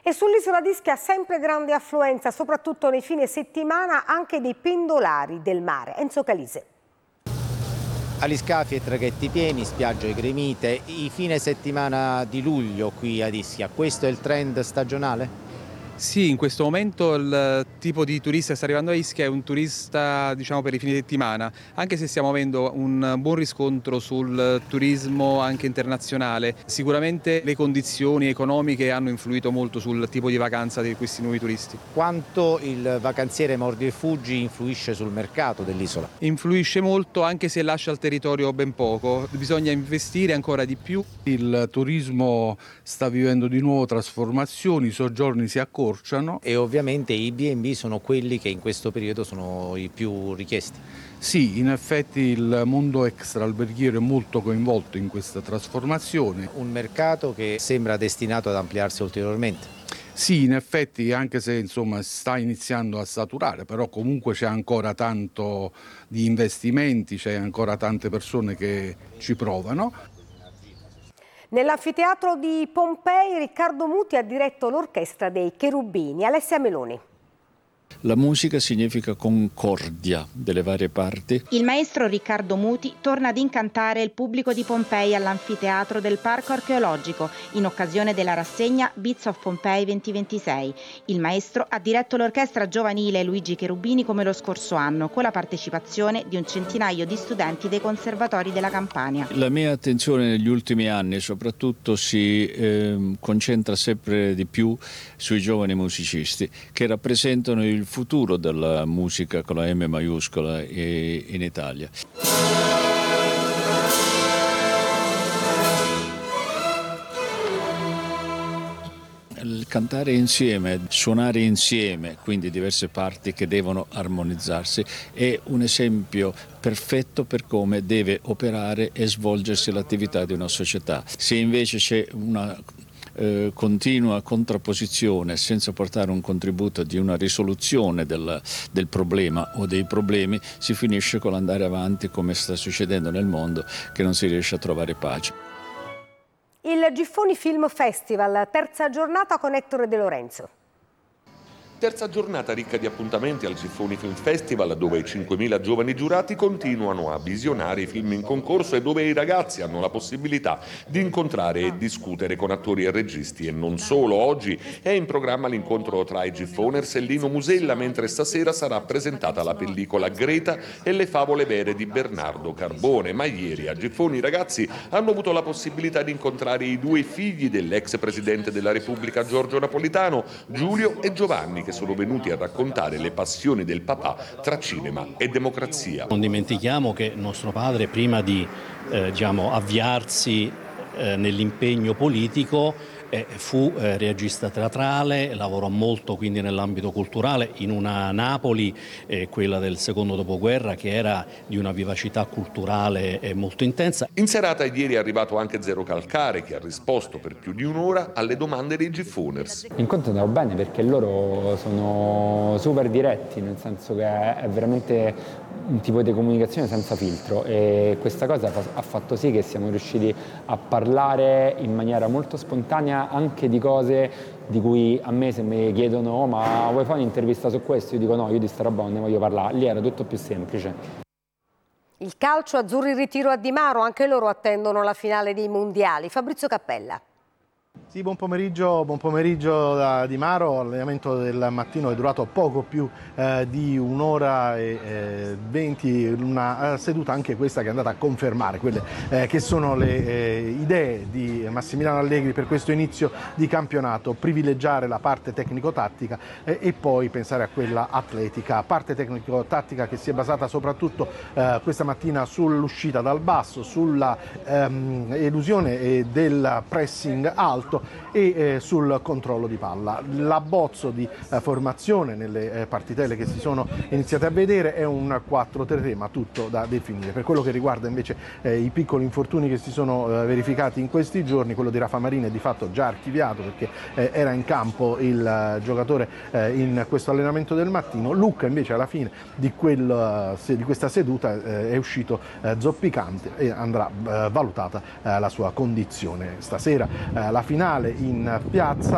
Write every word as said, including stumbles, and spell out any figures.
E sull'isola di Ischia sempre grande affluenza, soprattutto nei fine settimana, anche dei pendolari del mare. Enzo Calise. Aliscafi e traghetti pieni, spiagge gremite, i fine settimana di luglio qui ad Ischia, questo è il trend stagionale? Sì, in questo momento il tipo di turista che sta arrivando a Ischia è un turista, diciamo, per i fine settimana, anche se stiamo avendo un buon riscontro sul turismo anche internazionale. Sicuramente le condizioni economiche hanno influito molto sul tipo di vacanza di questi nuovi turisti. Quanto il vacanziere mordi e fuggi influisce sul mercato dell'isola? Influisce molto, anche se lascia il territorio ben poco, bisogna investire ancora di più. Il turismo sta vivendo di nuovo trasformazioni, i soggiorni si accorciano. E ovviamente i bi e bi sono quelli che in questo periodo sono i più richiesti. Sì, in effetti il mondo extraalberghiero è molto coinvolto in questa trasformazione. Un mercato che sembra destinato ad ampliarsi ulteriormente. Sì, in effetti, anche se insomma sta iniziando a saturare, però comunque c'è ancora tanto di investimenti, c'è ancora tante persone che ci provano. Nell'anfiteatro di Pompei Riccardo Muti ha diretto l'orchestra dei Cherubini. Alessia Meloni. La musica significa concordia delle varie parti. Il maestro Riccardo Muti torna ad incantare il pubblico di Pompei all'anfiteatro del Parco Archeologico in occasione della rassegna Beats of Pompei duemilaventisei. Il maestro ha diretto l'orchestra giovanile Luigi Cherubini come lo scorso anno, con la partecipazione di un centinaio di studenti dei conservatori della Campania. La mia attenzione negli ultimi anni soprattutto si eh, concentra sempre di più sui giovani musicisti che rappresentano il futuro della musica con la M maiuscola in Italia. Il cantare insieme, suonare insieme, quindi diverse parti che devono armonizzarsi, è un esempio perfetto per come deve operare e svolgersi l'attività di una società. Se invece c'è una Eh, continua contrapposizione senza portare un contributo di una risoluzione del, del problema o dei problemi, si finisce con l'andare avanti come sta succedendo nel mondo, che non si riesce a trovare pace. Il Giffoni Film Festival, terza giornata con Ettore De Lorenzo. Terza giornata ricca di appuntamenti al Giffoni Film Festival, dove i cinquemila giovani giurati continuano a visionare i film in concorso e dove i ragazzi hanno la possibilità di incontrare e discutere con attori e registi. E non solo, oggi è in programma l'incontro tra i Giffoners e Lino Musella, mentre stasera sarà presentata la pellicola Greta e le favole vere di Bernardo Carbone. Ma ieri a Giffoni i ragazzi hanno avuto la possibilità di incontrare i due figli dell'ex presidente della Repubblica Giorgio Napolitano, Giulio e Giovanni, che sono venuti a raccontare le passioni del papà tra cinema e democrazia. Non dimentichiamo che nostro padre, prima di eh, diciamo, avviarsi eh, nell'impegno politico, eh, fu eh, regista teatrale, lavorò molto quindi nell'ambito culturale in una Napoli, eh, quella del secondo dopoguerra, che era di una vivacità culturale eh, molto intensa. In serata ieri è arrivato anche Zero Calcare, che ha risposto per più di un'ora alle domande dei Giffoners. L'incontro è andato bene perché loro sono super diretti, nel senso che è veramente un tipo di comunicazione senza filtro, e questa cosa ha fatto sì che siamo riusciti a parlare in maniera molto spontanea anche di cose di cui a me se mi chiedono oh, ma vuoi fare un'intervista su questo? Io dico no, io di sta roba non ne voglio parlare. Lì era tutto più semplice. Il calcio, azzurri in ritiro a Di Maro, anche loro attendono la finale dei mondiali. Fabrizio Cappella. Sì, buon pomeriggio, buon pomeriggio da Di Maro. L'allenamento del mattino è durato poco più eh, di un'ora e eh, venti, una seduta anche questa che è andata a confermare quelle eh, che sono le eh, idee di Massimiliano Allegri per questo inizio di campionato: privilegiare la parte tecnico-tattica eh, e poi pensare a quella atletica. Parte tecnico-tattica che si è basata soprattutto eh, questa mattina sull'uscita dal basso, sulla ehm, elusione del pressing alto e eh, sul controllo di palla. L'abbozzo di eh, formazione nelle eh, partitelle che si sono iniziate a vedere è un quattro tre tre, ma tutto da definire. Per quello che riguarda invece eh, i piccoli infortuni che si sono eh, verificati in questi giorni, quello di Rafa Marini è di fatto già archiviato perché eh, era in campo il eh, giocatore eh, in questo allenamento del mattino. Lucca invece alla fine di, quel, se, di questa seduta eh, è uscito eh, zoppicante e andrà eh, valutata eh, la sua condizione. Stasera eh, la finale in piazza.